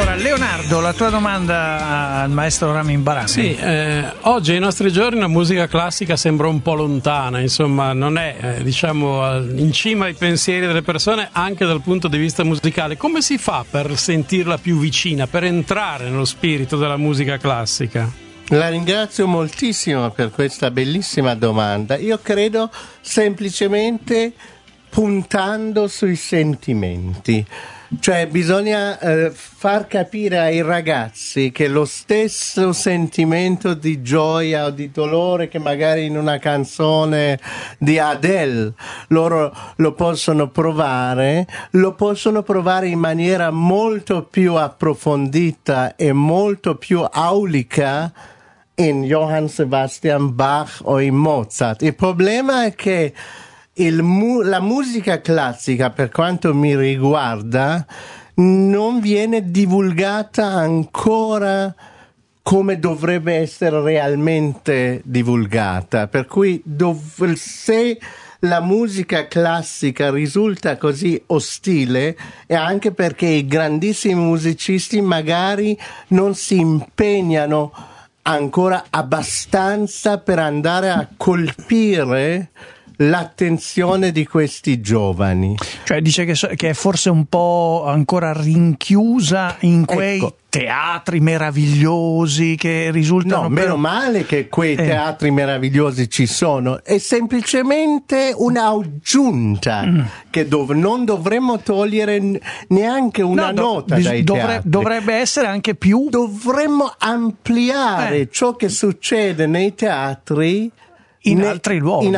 Allora, Leonardo, la tua domanda al maestro Ramin Barami. Sì, oggi ai nostri giorni la musica classica sembra un po' lontana, insomma non è diciamo in cima ai pensieri delle persone anche dal punto di vista musicale. Come si fa per sentirla più vicina, per entrare nello spirito della musica classica? La ringrazio moltissimo per questa bellissima domanda. Io credo semplicemente puntando sui sentimenti. Cioè bisogna far capire ai ragazzi che lo stesso sentimento di gioia o di dolore che magari in una canzone di Adele loro lo possono provare in maniera molto più approfondita e molto più aulica in Johann Sebastian Bach o in Mozart. Il problema è che la musica classica, per quanto mi riguarda, non viene divulgata ancora come dovrebbe essere realmente divulgata. Per cui se la musica classica risulta così ostile è anche perché i grandissimi musicisti magari non si impegnano ancora abbastanza per andare a colpire l'attenzione di questi giovani. Cioè dice che è forse un po' ancora rinchiusa in quei teatri meravigliosi che risultano... No, meno male che quei teatri meravigliosi ci sono, è semplicemente un'aggiunta che non dovremmo togliere neanche una nota dai teatri. Dovrebbe essere anche più... Dovremmo ampliare ciò che succede nei teatri in altri luoghi.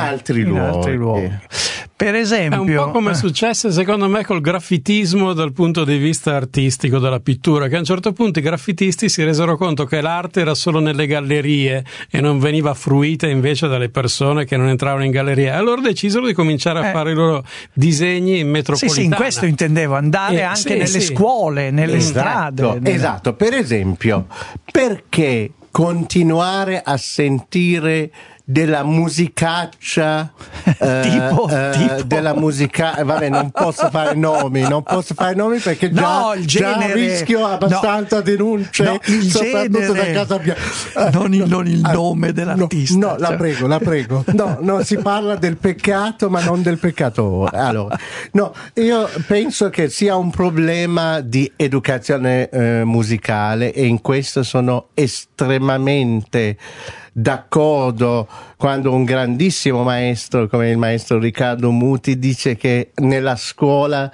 Per esempio, è un po' come successe secondo me col graffitismo dal punto di vista artistico della pittura, che a un certo punto i graffitisti si resero conto che l'arte era solo nelle gallerie e non veniva fruita invece dalle persone che non entravano in galleria, allora decisero di cominciare a fare i loro disegni in metropolitana. Sì, in questo intendevo, andare anche nelle scuole, nelle strade. Esatto, per esempio, perché continuare a sentire della musicaccia tipo della musica, vabbè, non posso fare nomi perché già rischio abbastanza denunce, soprattutto da Casa Bianca. Non il nome dell'artista. No, la prego. No, si parla del peccato ma non del peccatore. Allora, no, io penso che sia un problema di educazione musicale, e in questo sono estremamente d'accordo quando un grandissimo maestro come il maestro Riccardo Muti dice che nella scuola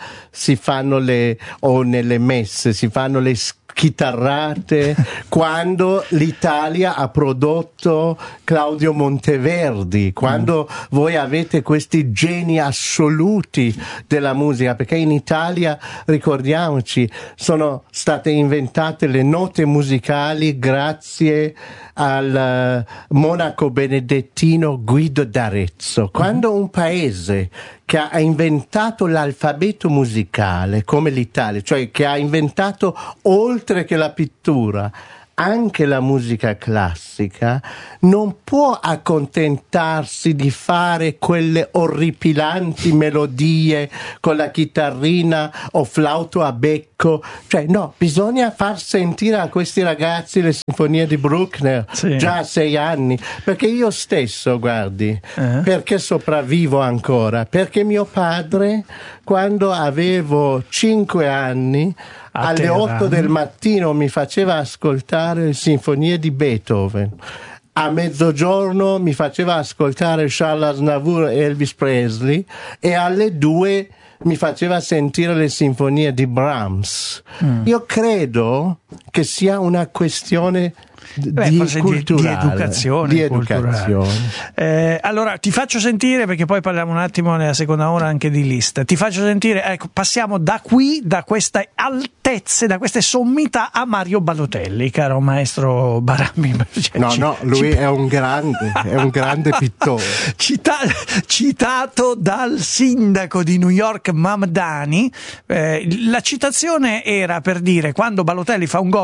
o nelle messe si fanno le chitarrate quando l'Italia ha prodotto Claudio Monteverdi, quando voi avete questi geni assoluti della musica, perché in Italia, ricordiamoci, sono state inventate le note musicali grazie al monaco benedettino Guido d'Arezzo. Quando un paese che ha inventato l'alfabeto musicale come l'Italia, cioè che ha inventato oltre che la pittura anche la musica classica, non può accontentarsi di fare quelle orripilanti melodie con la chitarrina o flauto a becco. Cioè no, bisogna far sentire a questi ragazzi le sinfonie di Bruckner già a 6 anni, perché io stesso, guardi, perché sopravvivo ancora, perché mio padre, quando avevo 5 anni, alle 8 del mattino mi faceva ascoltare le sinfonie di Beethoven, a mezzogiorno mi faceva ascoltare Charles Aznavour e Elvis Presley, e alle 2 mi faceva sentire le sinfonie di Brahms. Io credo che sia una questione di educazione. Allora ti faccio sentire, perché poi parliamo un attimo nella seconda ora anche di Liszt. Ti faccio sentire, ecco, passiamo da queste altezze, da queste sommità a Mario Balotelli, caro maestro Barami. Lui è un grande pittore. Citato dal sindaco di New York Mamdani, la citazione era per dire: quando Balotelli fa un gol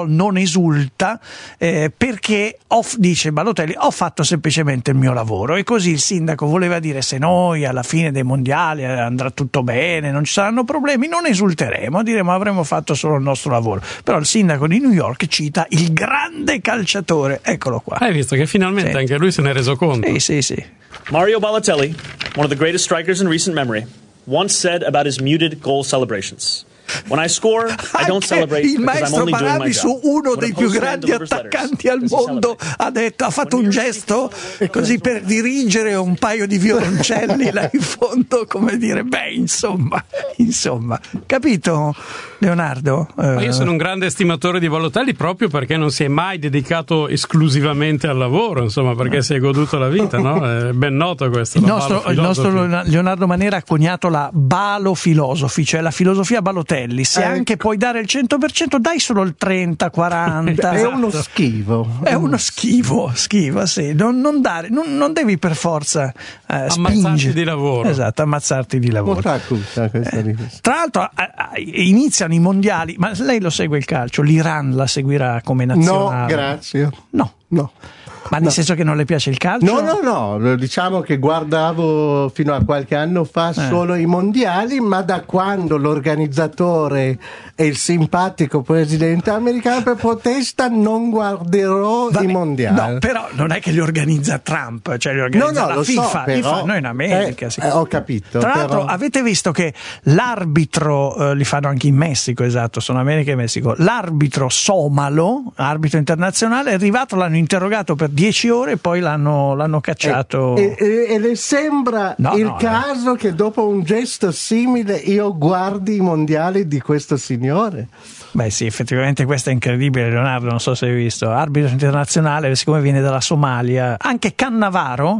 Sol non esulta perché dice Balotelli, ho fatto semplicemente il mio lavoro. E così il sindaco voleva dire: se noi alla fine dei mondiali andrà tutto bene, non ci saranno problemi, non esulteremo, diremo avremmo fatto solo il nostro lavoro. Però il sindaco di New York cita il grande calciatore, eccolo qua. Hai visto che finalmente anche lui se ne è reso conto. Sì. Mario Balotelli, one of the greatest strikers in recent memory, once said about his muted goal celebrations: when I score, I don't celebrate il because I'm maestro only doing my Barami job. su uno When dei a più postman grandi delivers attaccanti letters, al does he mondo ha fatto un gesto così per dirigere un paio di violoncelli là in fondo, come dire, insomma, capito Leonardo? Ma io sono un grande estimatore di Balotelli proprio perché non si è mai dedicato esclusivamente al lavoro, insomma, perché si è goduto la vita, no? È ben noto questo. Il nostro Leonardo Manera ha coniato la balofilosofi, cioè la filosofia Balotelli. Se anche puoi dare il 100%, dai solo il 30-40. È uno schivo. È uno schivo, sì. Non devi per forza ammazzarti di lavoro. Esatto, ammazzarti di lavoro. Molto acuta questa tra l'altro iniziano i mondiali, ma lei lo segue il calcio? L'Iran la seguirà come nazionale? No, grazie. No. Ma nel senso che non le piace il calcio? No, diciamo che guardavo fino a qualche anno fa solo i mondiali, ma da quando l'organizzatore e il simpatico presidente americano per protesta non guarderò i mondiali. No, però non è che li organizza Trump, cioè li organizza la FIFA. So, però, noi in America. Sì. Ho capito. Tra l'altro avete visto che l'arbitro, li fanno anche in Messico, esatto, sono America e Messico, l'arbitro somalo, arbitro internazionale, è arrivato, l'hanno interrogato per 10 ore e poi l'hanno cacciato. E le sembra caso che dopo un gesto simile io guardi i mondiali di questo signore? Beh sì, effettivamente questo è incredibile, Leonardo, non so se hai visto, arbitro internazionale, siccome viene dalla Somalia. Anche Cannavaro,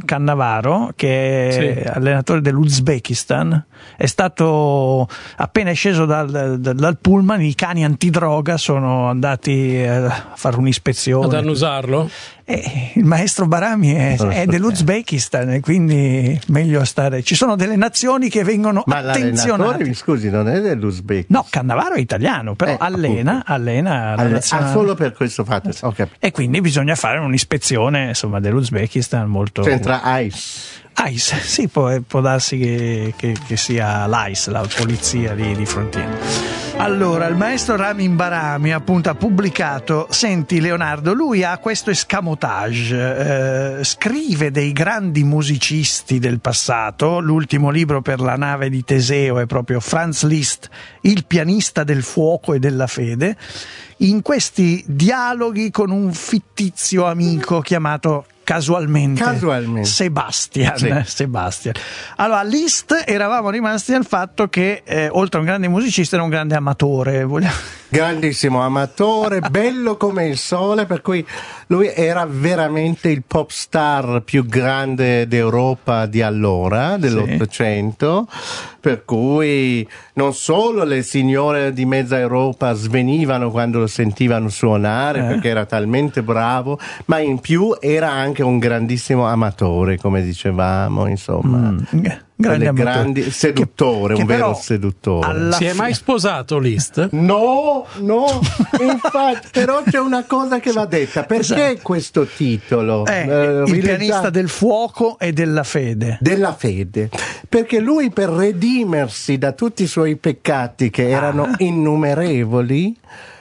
che è allenatore dell'Uzbekistan, è stato appena sceso dal pullman, i cani antidroga sono andati a fare un'ispezione. Ad annusarlo? Il maestro Barami è dell'Uzbekistan e quindi meglio stare. Ci sono delle nazioni che vengono attenzionate. Mi scusi, non è dell'Uzbekistan? No, Cannavaro è italiano, però allena la nazionale. Solo per questo fatto. Okay. E quindi bisogna fare un'ispezione, insomma, dell'Uzbekistan molto. C'entra ICE, sì, può darsi che sia l'ICE, la polizia di frontiera. Allora, il maestro Ramin Barami appunto ha pubblicato, senti Leonardo, lui ha questo escamotage, scrive dei grandi musicisti del passato. L'ultimo libro per la nave di Teseo è proprio Franz Liszt, il pianista del fuoco e della fede, in questi dialoghi con un fittizio amico chiamato casualmente Sebastian. Allora, Liszt eravamo rimasti al fatto che oltre a un grande musicista era un grande amatore. Grandissimo amatore, bello come il sole, per cui lui era veramente il pop star più grande d'Europa di allora, dell'Ottocento, per cui non solo le signore di mezza Europa svenivano quando lo sentivano suonare perché era talmente bravo, ma in più era anche un grandissimo amatore, come dicevamo, insomma. Grande seduttore, un vero seduttore. Si è mai sposato Liszt? No, infatti, però c'è una cosa che va detta. Perché questo titolo? Il pianista del fuoco e della fede. Della fede. Perché lui, per redimersi da tutti i suoi peccati, che erano innumerevoli,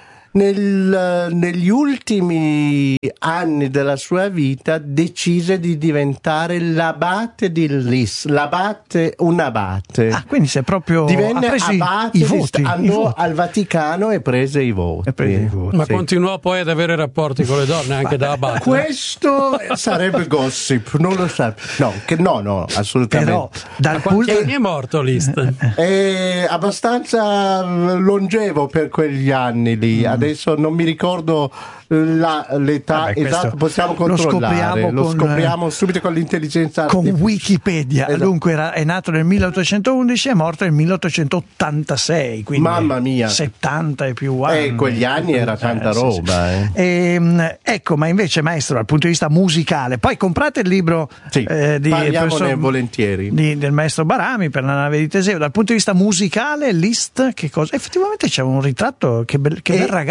negli ultimi anni della sua vita decise di diventare l'abate di Liszt, un abate. Quindi si è proprio divenne abate, i voti, andò al Vaticano e prese i voti. Ma continuò poi ad avere rapporti con le donne anche da abate. Questo sarebbe gossip, non lo sa. No, assolutamente. Però quanti anni è morto Liszt? È abbastanza longevo per quegli anni lì. Adesso non mi ricordo l'età esatta, possiamo controllare, lo scopriamo subito con l'intelligenza artificiale. Con Wikipedia. Esatto. Dunque è nato nel 1811 e è morto nel 1886, quindi mamma mia, 70 e più anni. Quegli anni era tanta roba. Ecco, ma invece maestro, dal punto di vista musicale, poi comprate il libro parliamone volentieri del maestro Barami per la nave di Teseo. Dal punto di vista musicale, Liszt, che cosa? Effettivamente c'è un ritratto, che bel ragazzo.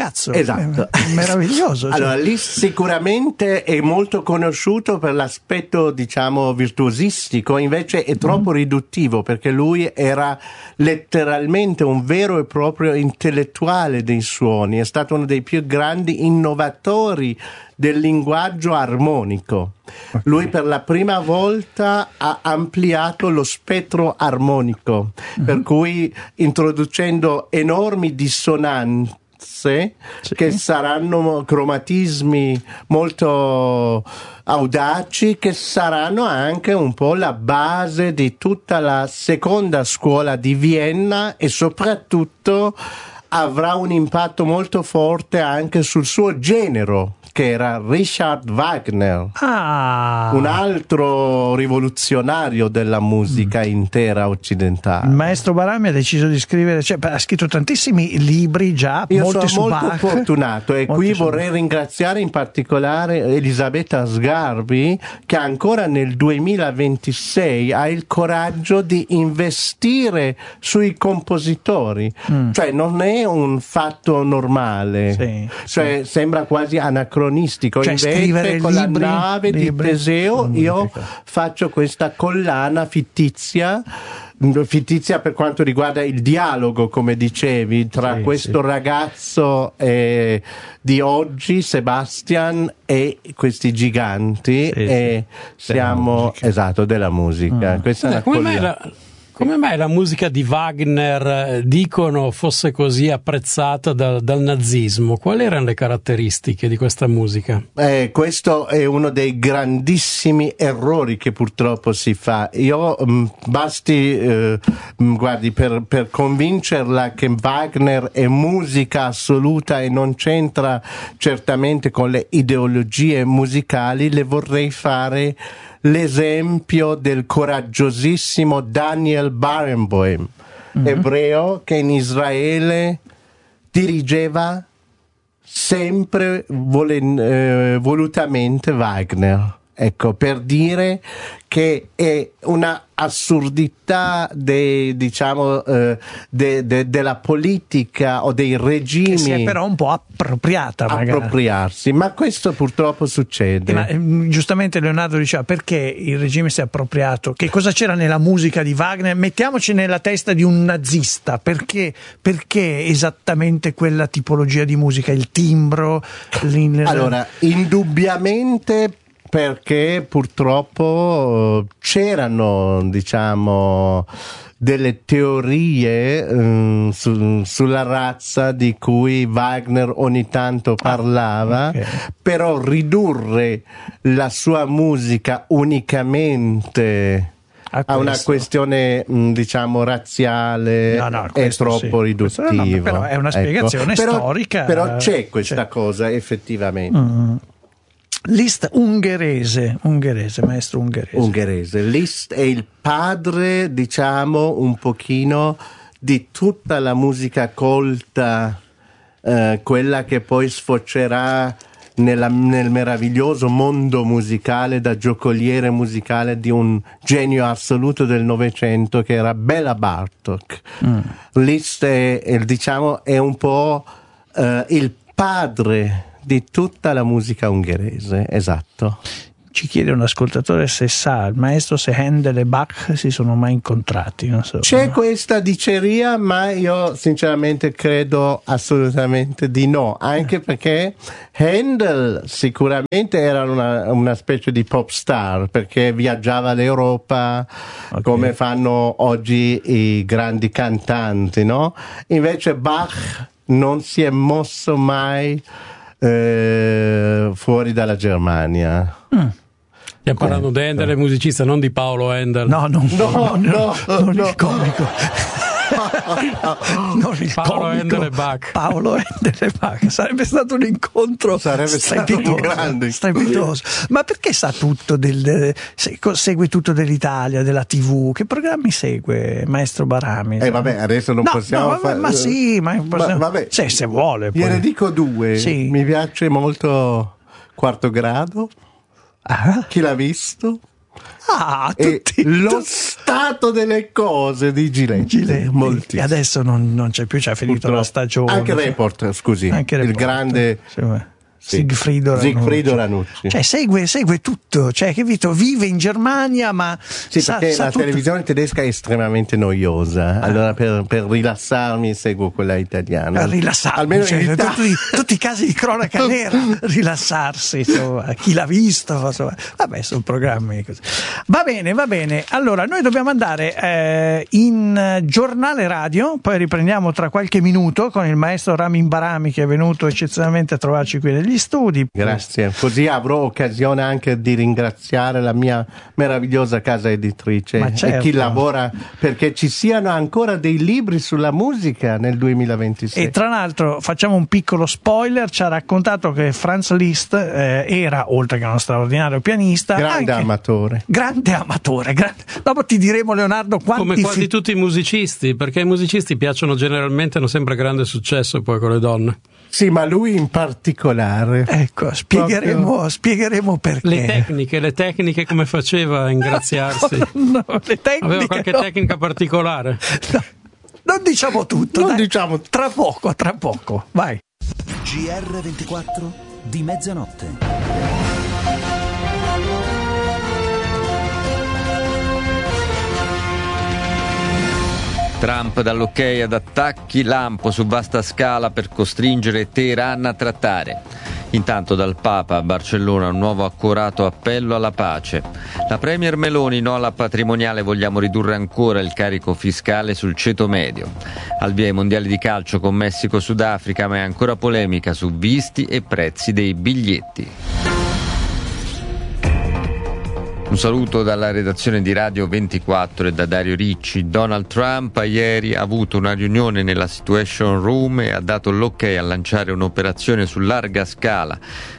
ragazzo. Esatto. Meraviglioso. Cioè. Allora, Liszt sicuramente è molto conosciuto per l'aspetto, diciamo, virtuosistico, invece è troppo riduttivo, perché lui era letteralmente un vero e proprio intellettuale dei suoni, è stato uno dei più grandi innovatori del linguaggio armonico. Lui per la prima volta ha ampliato lo spettro armonico, per cui introducendo enormi dissonanze che saranno cromatismi molto audaci, che saranno anche un po' la base di tutta la seconda scuola di Vienna, e soprattutto avrà un impatto molto forte anche sul suo genero, che era Richard Wagner, un altro rivoluzionario della musica intera occidentale. Il maestro Barami ha deciso di scrivere, cioè, ha scritto tantissimi libri già, io molti sono molto Bach, fortunato, e qui vorrei ringraziare in particolare Elisabetta Sgarbi, che ancora nel 2026 ha il coraggio di investire sui compositori, cioè non è un fatto normale, cioè sembra quasi anacronistico. Cioè, invece con la nave di Teseo io faccio questa collana fittizia per quanto riguarda il dialogo, come dicevi, tra questo ragazzo di oggi, Sebastian, e questi giganti, e siamo della musica. Questa è come mai la musica di Wagner, dicono, fosse così apprezzata dal nazismo? Quali erano le caratteristiche di questa musica? Questo è uno dei grandissimi errori che purtroppo si fa. Basti, guardi, per convincerla che Wagner è musica assoluta e non c'entra certamente con le ideologie musicali, le vorrei fare l'esempio del coraggiosissimo Daniel Barenboim, ebreo, che in Israele dirigeva sempre volutamente Wagner. Ecco, per dire che è una assurdità della politica o dei regimi, che si è però un po' appropriarsi, ma questo purtroppo succede. Ma giustamente Leonardo diceva, perché il regime si è appropriato? Che cosa c'era nella musica di Wagner? Mettiamoci nella testa di un nazista, perché esattamente quella tipologia di musica, il timbro? Allora, indubbiamente perché purtroppo c'erano, diciamo, delle teorie sulla razza di cui Wagner ogni tanto parlava, però ridurre la sua musica unicamente a una questione, diciamo, razziale è troppo riduttivo. Però è una spiegazione storica. Però c'è questa cosa, effettivamente. Liszt ungherese, maestro ungherese. Liszt è il padre, diciamo, un pochino di tutta la musica colta, quella che poi sfocerà nel meraviglioso mondo musicale, da giocoliere musicale di un genio assoluto del Novecento che era Béla Bartók. Liszt è un po' il padre di tutta la musica ungherese, esatto. Ci chiede un ascoltatore se il maestro, se Handel e Bach si sono mai incontrati. Non so. C'è questa diceria, ma io sinceramente credo assolutamente di no, anche perché Handel sicuramente era una specie di pop star, perché viaggiava l'Europa come fanno oggi i grandi cantanti, no? Invece Bach non si è mosso mai fuori dalla Germania. Stiamo parlando di Handel, il musicista, non di Paolo Handel. No, non il comico. Non il Paolo comico. Handel e Bach. Paolo Handel e Bach. Sarebbe stato un incontro strepitoso. Ma perché sa tutto segue tutto dell'Italia, della TV? Che programmi segue, maestro Barami? Vabbè, adesso non possiamo fare. Ma sì, vabbè. Se vuole. Gliene dico due. Sì. Mi piace molto Quarto Grado. Chi l'ha visto? Lo stato delle cose di Giletti. E adesso non c'è più, c'è finito la stagione. Anche Report, scusi, anche il Report. grande Sigfrido Ranucci. Cioè segue tutto, cioè capito? Vive in Germania, ma perché la televisione tedesca è estremamente noiosa. Allora per rilassarmi seguo quella italiana. Almeno tutti i casi di cronaca nera, rilassarsi, insomma, chi l'ha visto, insomma. Vabbè, sono programmi così. Va bene. Allora, noi dobbiamo andare in giornale radio, poi riprendiamo tra qualche minuto con il maestro Ramin Barami, che è venuto eccezionalmente a trovarci qui negli studi. Grazie, così avrò occasione anche di ringraziare la mia meravigliosa casa editrice e chi lavora perché ci siano ancora dei libri sulla musica nel 2026. E tra l'altro facciamo un piccolo spoiler, ci ha raccontato che Franz Liszt era, oltre che uno straordinario pianista, grande amatore. Dopo ti diremo, Leonardo, come quasi tutti i musicisti, perché i musicisti piacciono generalmente, hanno sempre grande successo poi con le donne. Sì, ma lui in particolare. Ecco, spiegheremo perché. Le tecniche come faceva a ingraziarsi? No, le tecniche. Aveva qualche tecnica particolare? No, non diciamo tutto. Diciamo. Tra poco. Vai. GR24 di mezzanotte. Trump dà l'ok ad attacchi lampo su vasta scala per costringere Teheran a trattare. Intanto dal Papa a Barcellona un nuovo accorato appello alla pace. La premier Meloni: no alla patrimoniale, vogliamo ridurre ancora il carico fiscale sul ceto medio. Al via i mondiali di calcio con Messico-Sudafrica, ma è ancora polemica su visti e prezzi dei biglietti. Un saluto dalla redazione di Radio 24 e da Dario Ricci. Donald Trump ieri ha avuto una riunione nella Situation Room e ha dato l'ok a lanciare un'operazione su larga scala,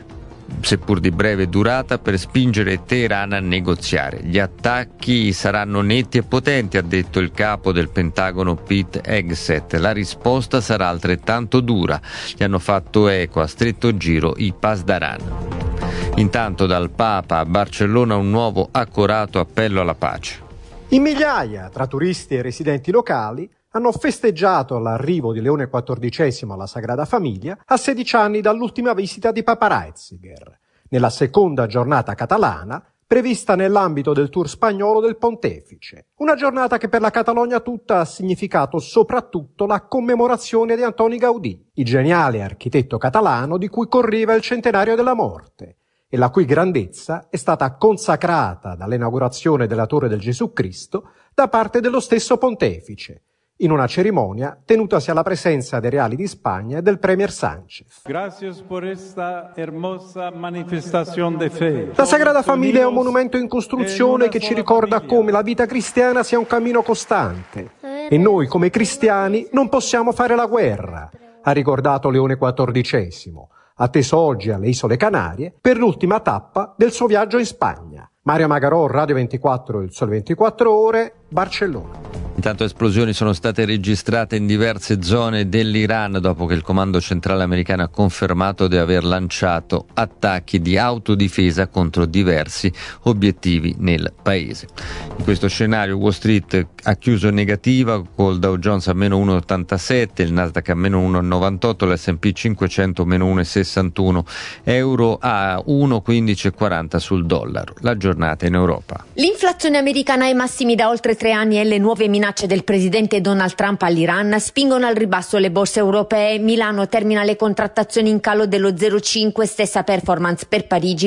seppur di breve durata, per spingere Teheran a negoziare. Gli attacchi saranno netti e potenti, ha detto il capo del Pentagono Pete Hegseth. La risposta sarà altrettanto dura. Gli hanno fatto eco a stretto giro i Pasdaran. Intanto dal Papa a Barcellona un nuovo accorato appello alla pace. In migliaia, tra turisti e residenti locali, hanno festeggiato l'arrivo di Leone XIV alla Sagrada Famiglia a 16 anni dall'ultima visita di Papa Ratzinger, nella seconda giornata catalana prevista nell'ambito del tour spagnolo del Pontefice. Una giornata che per la Catalogna tutta ha significato soprattutto la commemorazione di Antoni Gaudì, il geniale architetto catalano di cui correva il centenario della morte, e la cui grandezza è stata consacrata dall'inaugurazione della Torre del Gesù Cristo da parte dello stesso Pontefice, in una cerimonia tenutasi alla presenza dei reali di Spagna e del Premier Sánchez. Gracias por esta hermosa manifestación de fe. La Sagrada Famiglia è un monumento in costruzione che ci ricorda come la vita cristiana sia un cammino costante e noi come cristiani non possiamo fare la guerra, ha ricordato Leone XIV, atteso oggi alle Isole Canarie per l'ultima tappa del suo viaggio in Spagna. Mario Magarò, Radio 24, Il Sole 24 Ore, Barcellona. Intanto esplosioni sono state registrate in diverse zone dell'Iran dopo che il comando centrale americano ha confermato di aver lanciato attacchi di autodifesa contro diversi obiettivi nel paese. In questo scenario Wall Street ha chiuso negativa col Dow Jones a meno 1,87, il Nasdaq a meno 1,98, l'S&P 500 meno 1,61, euro a 1,1540 sul dollaro. La giornata in Europa. L'inflazione americana ai massimi da oltre 3 anni e le nuove minacce del presidente Donald Trump all'Iran spingono al ribasso le borse europee. Milano termina le contrattazioni in calo dello 0,5, stessa performance per Parigi,